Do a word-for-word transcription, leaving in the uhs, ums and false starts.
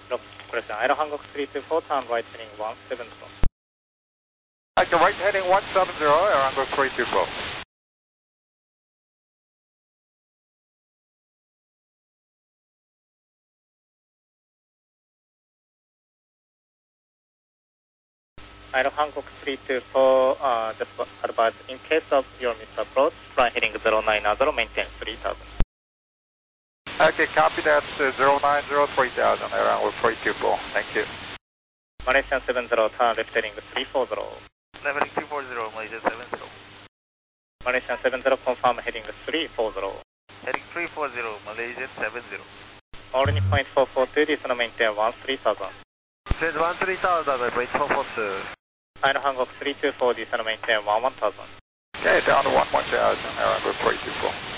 Correction, Aero Hankook three two four, turn right heading one seven zero. Okay, right heading one seven zero, Aero Hankook three two four. Aero Hankook three two four, uh, just advise, in case of your missed approach, fly heading zero nine zero, maintain three thousand. Okay, copy that, uh, zero nine zero, three thousand, Aero Hankook three two four, thank you. Malaysian seven zero, turn left heading three four zero. Left heading three four zero, Malaysia seven zero. Malaysian seven zero, confirm heading three four zero. Heading three four zero, Malaysia seven zero. Orange point four four two, descend maintain one three thousand. Says one three thousand, point four four two. Aero Hankook three two four, descend maintain one one thousand. Okay, down to one one thousand, Aero Hankook three two four.